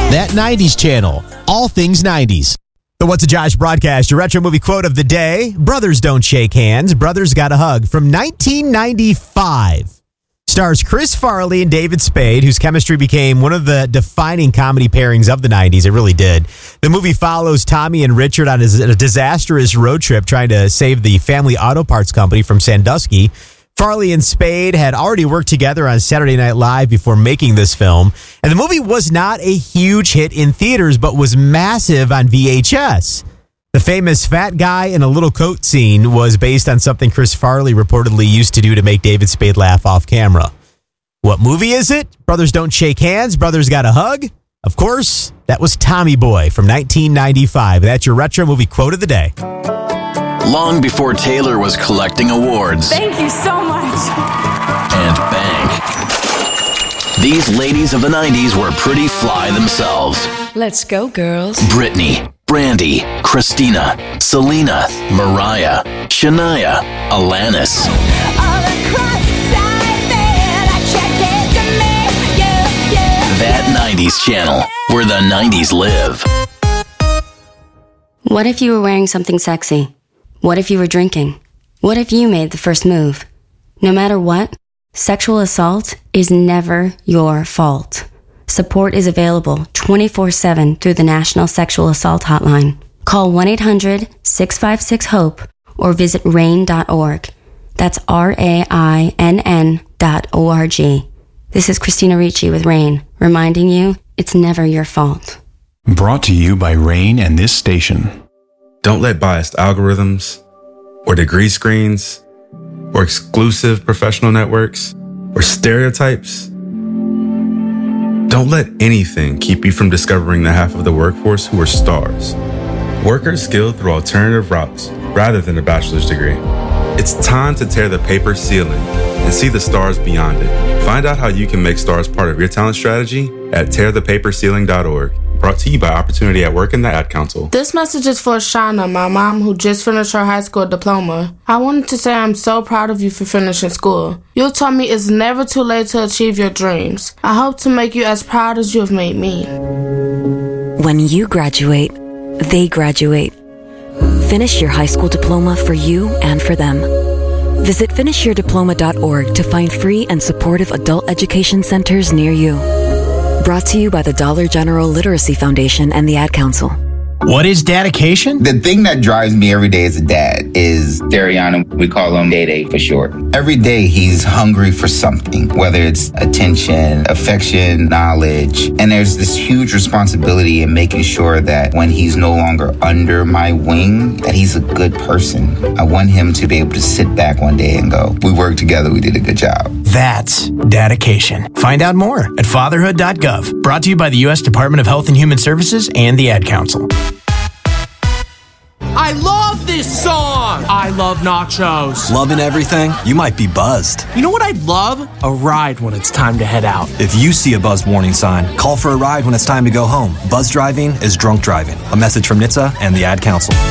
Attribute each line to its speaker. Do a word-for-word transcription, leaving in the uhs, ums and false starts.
Speaker 1: That nineties channel, all things nineties. The What's a Josh broadcast, your retro movie quote of the day. Brothers don't shake hands, brothers got a hug. From nineteen ninety-five. Stars Chris Farley and David Spade, whose chemistry became one of the defining comedy pairings of the nineties. It really did. The movie follows Tommy and Richard on a disastrous road trip trying to save the family auto parts company from Sandusky. Farley and Spade had already worked together on Saturday Night Live before making this film. And the movie was not a huge hit in theaters, but was massive on V H S. The famous fat guy in a little coat scene was based on something Chris Farley reportedly used to do to make David Spade laugh off camera. What movie is it? Brothers Don't Shake Hands, Brothers Got a Hug? Of course, that was Tommy Boy from nineteen ninety-five. That's your retro movie quote of the day.
Speaker 2: Long before Taylor was collecting awards.
Speaker 3: Thank you so much.
Speaker 2: And bang. These ladies of the nineties were pretty fly themselves.
Speaker 3: Let's go, girls.
Speaker 2: Britney, Brandy, Christina, Selena, Mariah, Shania, Alanis. That nineties channel, where the nineties live.
Speaker 4: What if you were wearing something sexy? What if you were drinking? What if you made the first move? No matter what, sexual assault is never your fault. Support is available twenty-four seven through the National Sexual Assault Hotline. Call one eight hundred six five six HOPE or visit rain dot org. That's R A I N N dot O R G. This is Christina Ricci with RAIN, reminding you it's never your fault.
Speaker 5: Brought to you by RAIN and this station.
Speaker 6: Don't let biased algorithms or degree screens or exclusive professional networks or stereotypes. Don't let anything keep you from discovering the half of the workforce who are stars. Workers skilled through alternative routes rather than a bachelor's degree. It's time to tear the paper ceiling and see the stars beyond it. Find out how you can make stars part of your talent strategy at tear the paper ceiling dot org. Brought to you by Opportunity at Work and the Ad Council.
Speaker 7: This message is for Shauna, my mom, who just finished her high school diploma. I wanted to say I'm so proud of you for finishing school. You told me it's never too late to achieve your dreams. I hope to make you as proud as you have made me.
Speaker 8: When you graduate, they graduate. Finish your high school diploma for you and for them. Visit finish your diploma dot org to find free and supportive adult education centers near you. Brought to you by the Dollar General Literacy Foundation and the Ad Council.
Speaker 1: What is dedication?
Speaker 9: The thing that drives me every day as a dad is Dariana. We call him Day Day for short. Every day he's hungry for something, whether it's attention, affection, knowledge. And there's this huge responsibility in making sure that when he's no longer under my wing, that he's a good person. I want him to be able to sit back one day and go, we worked together, we did a good job.
Speaker 10: That's dedication. Find out more at fatherhood dot gov. Brought to you by the U S Department of Health and Human Services and the Ad Council.
Speaker 11: I love this song! I love nachos.
Speaker 12: Loving everything? You might be buzzed.
Speaker 11: You know what I'd love? A ride when it's time to head out.
Speaker 12: If you see a buzz warning sign, call for a ride when it's time to go home. Buzz driving is drunk driving. A message from N H T S A and the Ad Council.